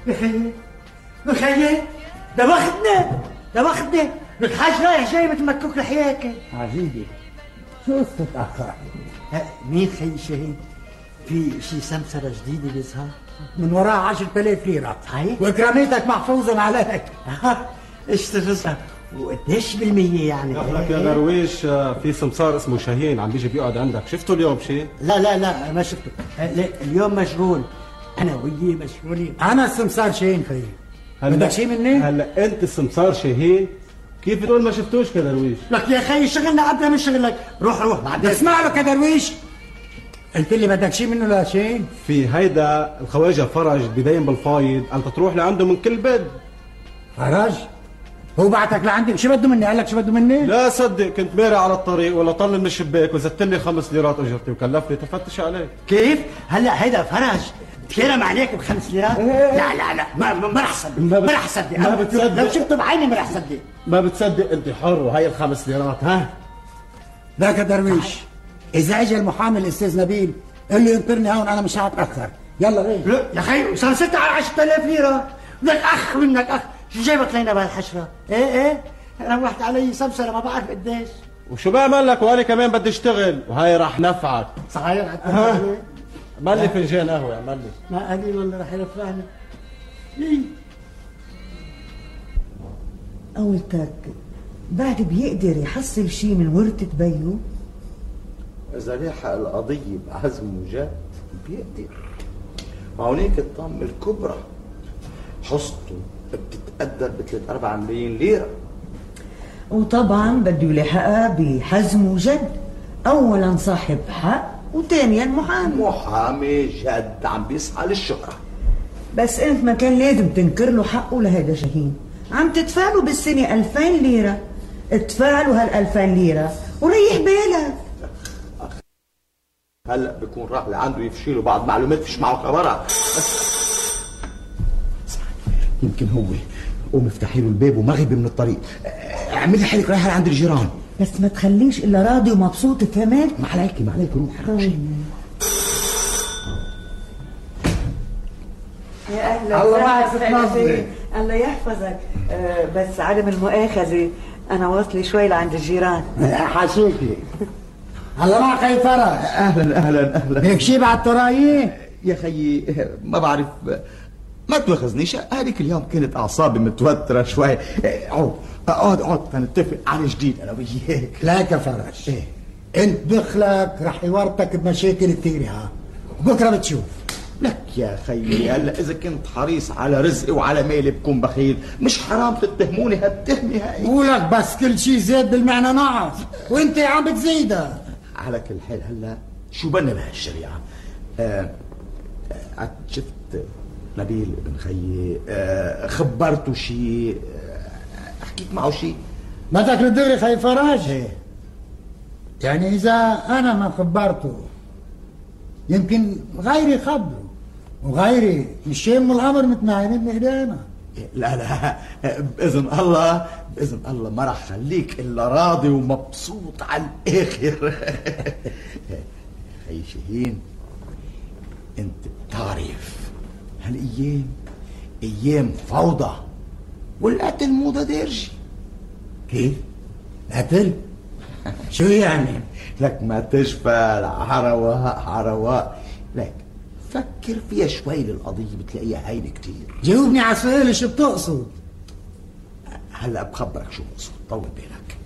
بخيي بخيي، ده واخدنا الحاج رايح جاي مثل مكوك لحياك. عجيبة، شو قصة أخا؟ مين خي شاهين؟ في شي سمسرة جديدة بيظهر من وراها 10,000 ليرة. صحيح؟ وكرامتك محفوظة عليك. اشتغلها. وقديش بالمية يعني؟ لك يا درويش، في سمسار اسمه شاهين عم بيجي بيقعد عندك، شفته اليوم شيء؟ لا ما شفته. اليوم مشغول، انا وياه مشغولين. أنا السمسار شاهين خيي. بدك شيء مني؟ هلا انت السمسار شاهين؟ كيف بتقول ما شفتوش كدرويش؟ لك يا خي شغلنا قبل من شغلك. روح بعدين. اسمع له كدرويش، قلت لي بدك شيء منه لا شيء؟ في هيدا الخواجة فرج بدايم بالفايض، قال تروح لعنده من كل بد. فرج؟ هو بعتك لعندي؟ شو بده مني؟ قال لك شو بده مني؟ لا صدق، كنت مارع على الطريق ولا طل من الشباك وزدت لي 5 ليرات اجرتي وكلفني تفتش عليك. كيف؟ هلا هيدا فرج تكرم عليك ب5 ليرات؟ لا ما رح صدق، ما رح صدق. ما بتصدق. لو شفته بعيني ما رح صدق. ما بتصدق؟ انت حر، وهي ال5 ليرات. ها ذاك درويش، اذا اجى المحامي الاستاذ نبيل قال له ينطرني هون، انا مش هتاخر. يلا غير. لا يا خي صار 6 على 10,000 ليره. بدك اخ منك اخ. شو جايبك لينا بهالحشره؟ ايه روحت علي سمسره ما بعرف قديش. وشو بعمل لك؟ وانا كمان بدي اشتغل، وهي رح نفعك. صحيح. عمل لي فنجان قهوه، عمل لي. ما قليل والله رح ينفعني. قولتك بعد بيقدر يحصل شي من ورثة بيو؟ إذا لحق القضية بعزم وجد بيقدر. وهونيك الطامة الكبرى حصته بتتقدر ب3-4 ملايين ليرة. وطبعا بده يلحقها بحزم وجد، أولا صاحب حق وثانيا محامي جد عم بيسعى للشهرة. بس انت ما كان لازم تنكر له حقه لهيدا شاهين. عم تدفع له بالسنة 2000 ليرة، ادفع له هال2000 ليرة وريح بالك. هلا بكون راح لعنده يفشيله بعض معلومات فيش معه خبرها. بس يمكن هو قوم افتحي له الباب ومغربي من الطريق. اعملي حالك رايحه لعند الجيران، بس ما تخليش الا راضي ومبسوط كمان. ما عليك روح. يا اهلا الله معك ستنظري. الله يحفظك. بس عدم المؤاخذة، انا واصلة شوي لعند الجيران. حاشيكي. الله معك خي فرج. اهلا هيك شي بعد ترايي؟ يا خيي ما بعرف، ما تواخذنيش، هذيك اليوم كانت اعصابي متوتره شوي. اقعد تنتفق على جديد انا وياك. لا يا فرج، انت دخلك رح يورطك بمشاكل كثيره. ها بكره بتشوف. لك يا خيي هلا اذا كنت حريص على رزقي وعلى مالي بكون بخيل، مش حرام تتهموني هالتهمه هاي. ولك بس كل شيء زاد بالمعنى نقص، وانت عم بتزيدها. على كل حال هلا شو بدنا بهالشريعه؟ شفت نبيل ابن خيي؟ خبرته شيء؟ حكيت معه شيء؟ بدك للدغري خي فرج؟ يعني اذا انا ما خبرته يمكن غيري خبره، وغيري مش شايم الامر متنعمين من ايدينا. لا باذن الله ما راح خليك الا راضي ومبسوط على الاخر. خي شاهين، انت بتعرف هالايام ايام فوضى والقتل موضه دارجه. كيف؟ قتل؟ شو يعني؟ لك ما تشفى عرواء. لك فكر فيها شوي للقضيه بتلاقيها هينه كتير. جاوبني على السؤال، شو بتقصد؟ هلا بخبرك شو بقصد، طول بالك.